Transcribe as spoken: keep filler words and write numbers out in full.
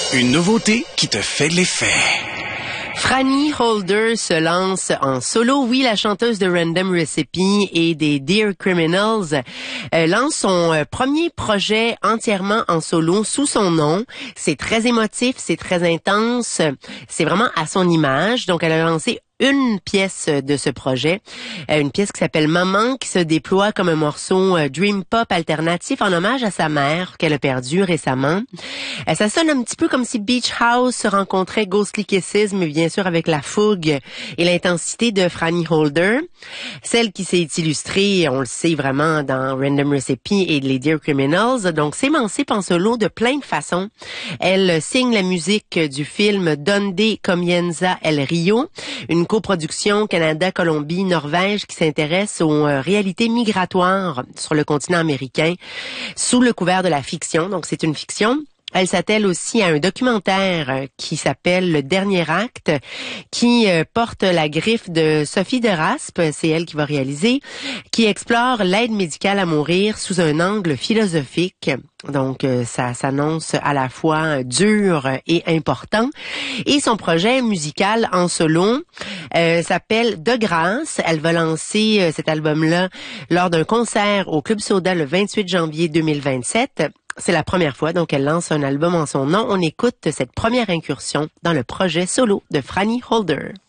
Une nouveauté qui te fait l'effet. Franny Holder se lance en solo. Oui, la chanteuse de Random Recipe et des Dear Criminals euh, lance son euh, premier projet entièrement en solo sous son nom. C'est très émotif, c'est très intense, c'est vraiment à son image. Donc, elle a lancé une pièce de ce projet, euh, une pièce qui s'appelle Maman, qui se déploie comme un morceau euh, dream pop alternatif en hommage à sa mère qu'elle a perdue récemment. Euh, ça sonne un petit peu comme si Beach House se rencontrait Ghostly Kisses, mais bien sûr avec la fougue et l'intensité de Franny Holder, celle qui s'est illustrée, on le sait vraiment, dans Random Recipe et les Dear Criminals. Donc, s'émancipe en solo de plein de façons. Elle signe la musique du film Donde Comienza el Rio, une coproduction Canada-Colombie-Norvège qui s'intéresse aux euh, réalités migratoires sur le continent américain sous le couvert de la fiction. Donc, c'est une fiction. Elle s'attelle aussi à un documentaire qui s'appelle Le Dernier Acte, qui porte la griffe de Sophie de Raspe, c'est elle qui va réaliser, qui explore l'aide médicale à mourir sous un angle philosophique. Donc, ça s'annonce à la fois dur et important. Et son projet musical en solo euh, s'appelle De Grâce. Elle va lancer euh, cet album-là lors d'un concert au Club Soda le vingt-huit janvier deux mille vingt-sept. C'est la première fois, donc elle lance un album en son nom. On écoute cette première incursion dans le projet solo de Franny Holder.